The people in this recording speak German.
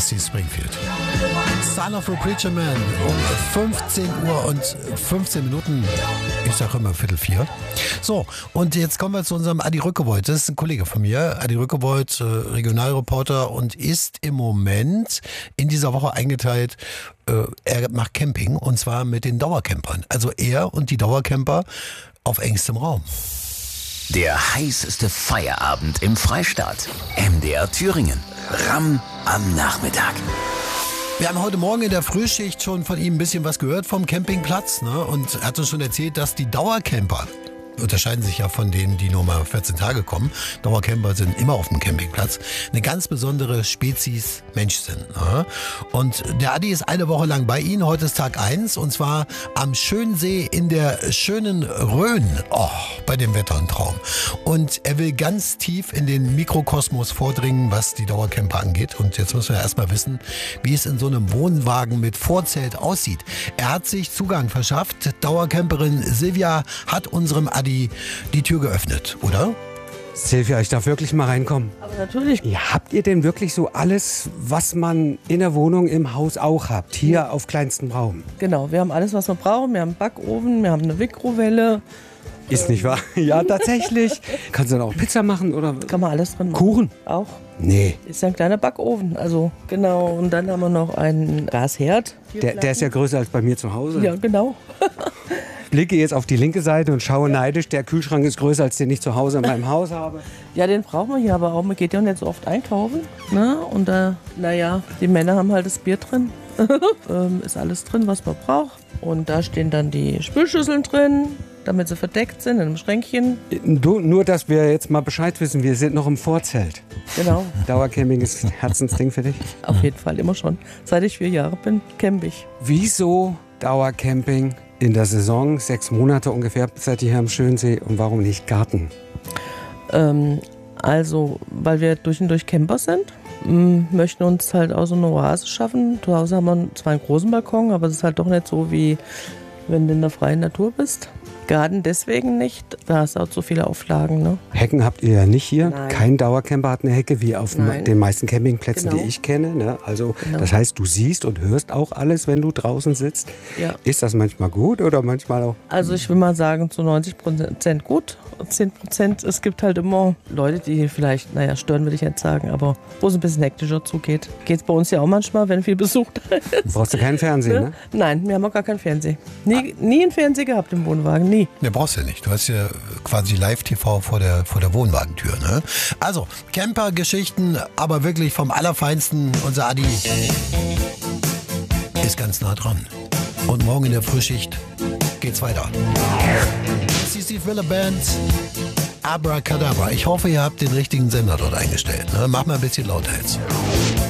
Dusty Springfield. Son of a Preacher Man um 15 Uhr und 15 Minuten. Ich sage immer 3:45. So, und jetzt kommen wir zu unserem Adi Rückewold. Das ist ein Kollege von mir. Adi Rückewold, Regionalreporter, und ist im Moment in dieser Woche eingeteilt. Er macht Camping, und zwar mit den Dauercampern. Also er und die Dauercamper auf engstem Raum. Der heißeste Feierabend im Freistaat. MDR Thüringen. Ramm am Nachmittag. Wir haben heute Morgen in der Frühschicht schon von ihm ein bisschen was gehört vom Campingplatz, ne? Und er hat uns schon erzählt, dass die Dauercamper unterscheiden sich ja von denen, die nur mal 14 Tage kommen. Dauercamper sind immer auf dem Campingplatz. Eine ganz besondere Spezies Mensch sind. Ne? Und der Adi ist eine Woche lang bei Ihnen. Heute ist Tag 1 und zwar am Schönsee in der schönen Rhön. Oh, bei dem Wetter ein Traum. Und er will ganz tief in den Mikrokosmos vordringen, was die Dauercamper angeht. Und jetzt müssen wir erstmal wissen, wie es in so einem Wohnwagen mit Vorzelt aussieht. Er hat sich Zugang verschafft. Dauercamperin Silvia hat unserem Adi die Tür geöffnet, oder? Silvia, ich darf wirklich mal reinkommen. Aber natürlich. Ja, habt ihr denn wirklich so alles, was man in der Wohnung, im Haus auch habt? Hier auf kleinstem Raum? Genau, wir haben alles, was wir brauchen. Wir haben einen Backofen, wir haben eine Mikrowelle. Ist nicht wahr? Ja, tatsächlich. Kannst du dann auch Pizza machen oder Kann man alles drin machen. Kuchen? Auch. Nee. Ist ja ein kleiner Backofen. Also genau. Und dann haben wir noch einen Gasherd. Der ist ja größer als bei mir zu Hause. Ja, genau. Blicke jetzt auf die linke Seite und schaue neidisch. Der Kühlschrank ist größer, als den ich zu Hause in meinem Haus habe. Ja, den brauchen wir hier aber auch. Man geht ja nicht so oft einkaufen. Ne? Und naja, die Männer haben halt das Bier drin. Ist alles drin, was man braucht. Und da stehen dann die Spülschüsseln drin, damit sie verdeckt sind in einem Schränkchen. Nur, dass wir jetzt mal Bescheid wissen, wir sind noch im Vorzelt. Genau. Dauercamping ist ein Herzensding für dich? Auf jeden Fall, immer schon. Seit ich 4 Jahre bin, camp ich. Wieso Dauercamping in der Saison? 6 Monate ungefähr seid ihr hier am Schönsee. Und warum nicht Garten? Also, weil wir durch und durch Camper sind, möchten uns halt auch so eine Oase schaffen. Zu Hause haben wir zwar einen großen Balkon, aber es ist halt doch nicht so, wie wenn du in der freien Natur bist. Garten deswegen nicht, da hast du auch zu viele Auflagen. Ne? Hecken habt ihr ja nicht hier. Nein. Kein Dauercamper hat eine Hecke, wie auf Nein. den meisten Campingplätzen, Genau. die ich kenne. Ne? Also Genau. das heißt, du siehst und hörst auch alles, wenn du draußen sitzt. Ja. Ist das manchmal gut oder manchmal auch? Also ich will mal sagen, zu 90% gut, 10%. Es gibt halt immer Leute, die vielleicht, stören will ich nicht sagen, aber wo es ein bisschen hektischer zugeht. Geht es bei uns ja auch manchmal, wenn viel Besuch da ist. Brauchst du keinen Fernseher, ne? Nein, wir haben auch gar keinen Fernseher. Nie einen Fernseher gehabt im Wohnwagen, nie. Ne, brauchst du nicht. Du hast ja quasi Live-TV vor der Wohnwagentür. Ne? Also, Camper-Geschichten, aber wirklich vom Allerfeinsten. Unser Adi ist ganz nah dran. Und morgen in der Frühschicht geht's weiter. Das ist die Thriller Band Abracadabra. Ich hoffe, ihr habt den richtigen Sender dort eingestellt. Ne? Mach mal ein bisschen lauter jetzt.